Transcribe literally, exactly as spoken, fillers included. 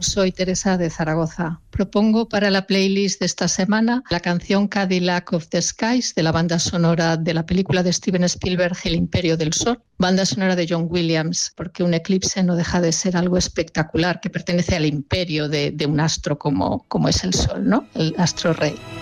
soy Teresa de Zaragoza. Propongo para la playlist de esta semana la canción Cadillac of the Skies de la banda sonora de la película de Steven Spielberg, El Imperio del Sol, banda sonora de John Williams, porque un eclipse no deja de ser algo espectacular que pertenece al imperio de, de un astro como, como es el Sol, ¿no? El astro rey.